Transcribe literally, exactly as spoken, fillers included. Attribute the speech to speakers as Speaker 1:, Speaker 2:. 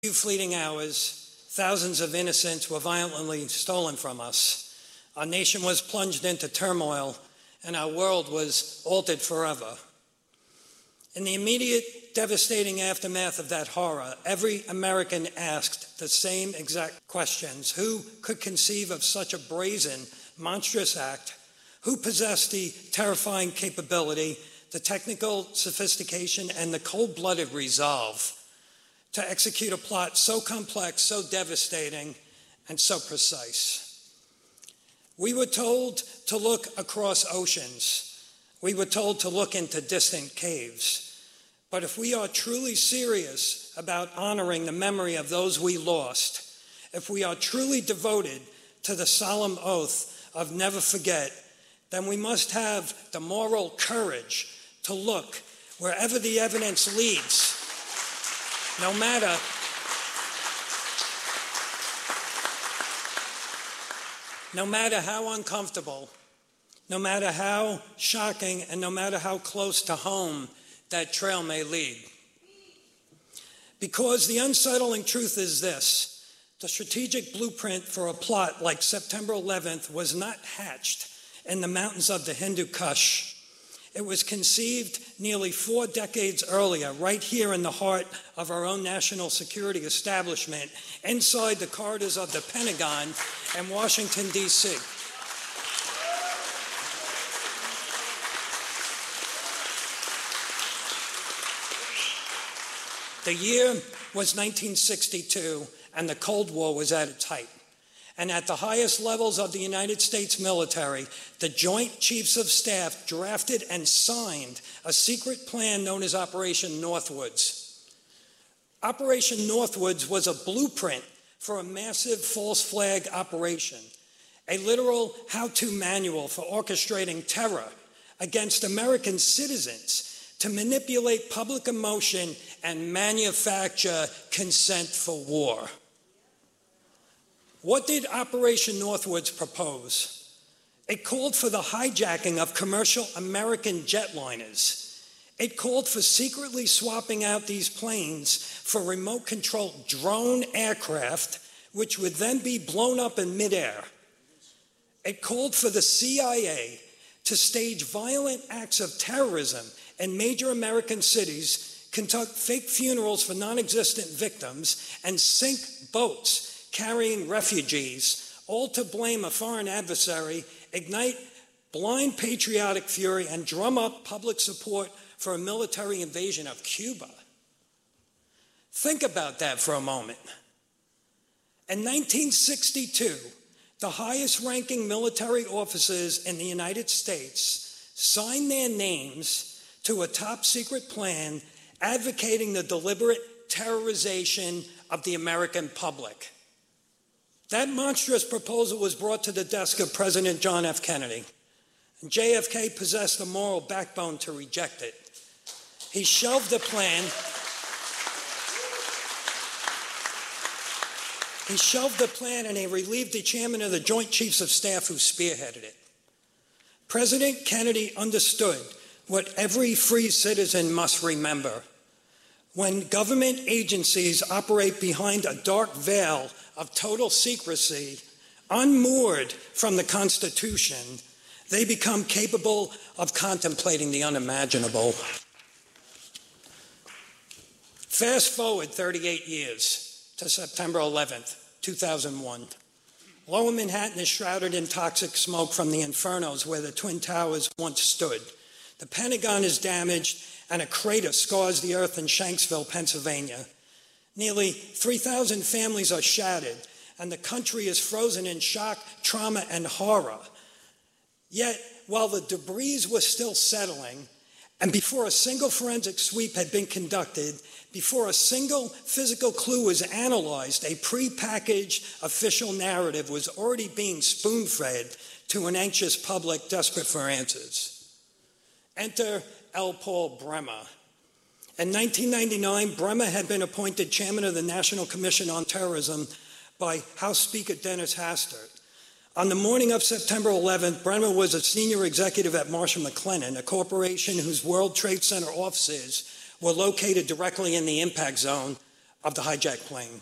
Speaker 1: few fleeting hours, thousands of innocents were violently stolen from us. Our nation was plunged into turmoil, and our world was altered forever. In the immediate, devastating aftermath of that horror, every American asked the same exact questions. Who could conceive of such a brazen, monstrous act? Who possessed the terrifying capability, the technical sophistication, and the cold-blooded resolve to execute a plot so complex, so devastating, and so precise? We were told to look across oceans. We were told to look into distant caves. But if we are truly serious about honoring the memory of those we lost, if we are truly devoted to the solemn oath of never forget, then we must have the moral courage to look wherever the evidence leads, no matter no matter how uncomfortable, no matter how shocking, and no matter how close to home that trail may lead. Because the unsettling truth is this: the strategic blueprint for a plot like September eleventh was not hatched in the mountains of the Hindu Kush. It was conceived nearly four decades earlier, right here in the heart of our own national security establishment, inside the corridors of the Pentagon in Washington, D C The year was nineteen sixty-two, and the Cold War was at its height. And at the highest levels of the United States military, the Joint Chiefs of Staff drafted and signed a secret plan known as Operation Northwoods. Operation Northwoods was a blueprint for a massive false flag operation, a literal how-to manual for orchestrating terror against American citizens to manipulate public emotion and manufacture consent for war. What did Operation Northwoods propose? It called for the hijacking of commercial American jetliners. It called for secretly swapping out these planes for remote-controlled drone aircraft, which would then be blown up in midair. It called for the C I A to stage violent acts of terrorism in major American cities, conduct fake funerals for non-existent victims, and sink boats carrying refugees, all to blame a foreign adversary, ignite blind patriotic fury, and drum up public support for a military invasion of Cuba. Think about that for a moment. In nineteen sixty-two, the highest-ranking military officers in the United States signed their names to a top-secret plan advocating the deliberate terrorization of the American public. That monstrous proposal was brought to the desk of President John F. Kennedy, and J F K possessed the moral backbone to reject it. He shelved the plan. He shelved the plan and he relieved the chairman of the Joint Chiefs of Staff who spearheaded it. President Kennedy understood what every free citizen must remember. When government agencies operate behind a dark veil of total secrecy, unmoored from the Constitution, they become capable of contemplating the unimaginable. Fast forward thirty-eight years to September eleventh, two thousand one. Lower Manhattan is shrouded in toxic smoke from the infernos where the Twin Towers once stood. The Pentagon is damaged, and a crater scars the earth in Shanksville, Pennsylvania. Nearly three thousand families are shattered, and the country is frozen in shock, trauma, and horror. Yet, while the debris was still settling, and before a single forensic sweep had been conducted, before a single physical clue was analyzed, a prepackaged official narrative was already being spoon-fed to an anxious public desperate for answers. Enter L. Paul Bremer. In nineteen ninety-nine, Bremer had been appointed chairman of the National Commission on Terrorism by House Speaker Dennis Hastert. On the morning of September eleventh, Bremer was a senior executive at Marsh and McLennan, a corporation whose World Trade Center offices were located directly in the impact zone of the hijacked plane.